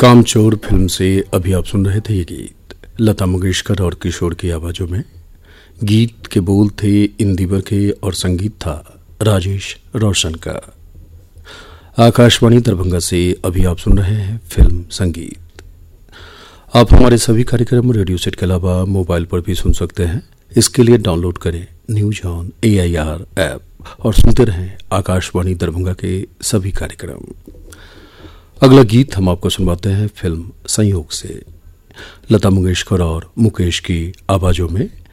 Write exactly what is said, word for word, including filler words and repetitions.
कामचोर फिल्म से अभी आप सुन रहे थे ये गीत लता मंगेशकर और किशोर की आवाजों में। गीत के बोल थे इंदिवर के और संगीत था राजेश रोशन का। आकाशवाणी दरभंगा से अभी आप सुन रहे हैं फिल्म संगीत। आप हमारे सभी कार्यक्रम रेडियो सेट के अलावा मोबाइल पर भी सुन सकते हैं। इसके लिए डाउनलोड करें news on A I R app और सुनते रहें आकाशवाणी दरभंगा के सभी कार्यक्रम। अगला गीत हम आपको सुनवाते हैं फिल्म संयोग से, लता मंगेशकर और मुकेश की आवाजों में।